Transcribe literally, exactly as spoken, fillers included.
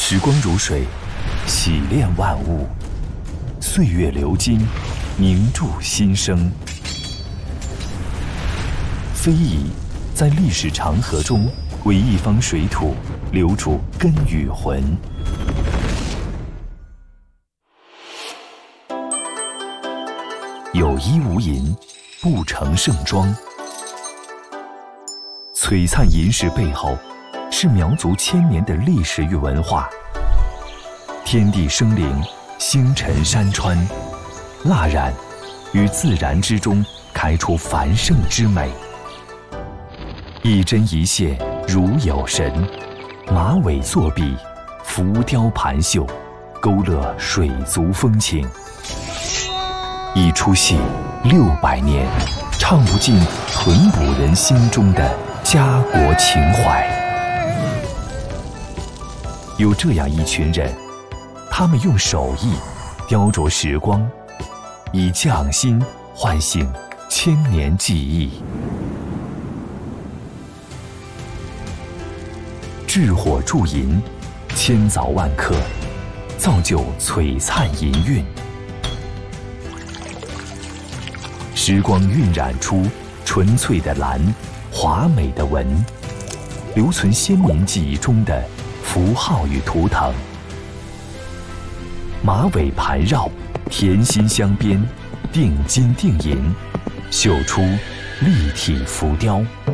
时光如水，洗炼万物；岁月流金，凝铸新生。非遗在历史长河中，为一方水土留住根与魂。有衣无银，不成盛装。璀璨银饰背后，是苗族千年的历史与文化。天地生灵，星辰山川，蜡染于自然之中开出繁盛之美。一针一线如有神，马尾作笔，浮雕盘绣，勾勒水族风情。一出戏六百年，唱不尽屯捕人心中的家国情怀。有这样一群人，他们用手艺雕琢时光，以匠心唤醒千年记忆。制火铸银，千凿万刻，造就璀璨银韵。时光晕染出纯粹的蓝，华美的纹，留存先民记忆中的符号与图腾。马尾盘绕，甜心镶边，定金定银，绣出立体浮雕。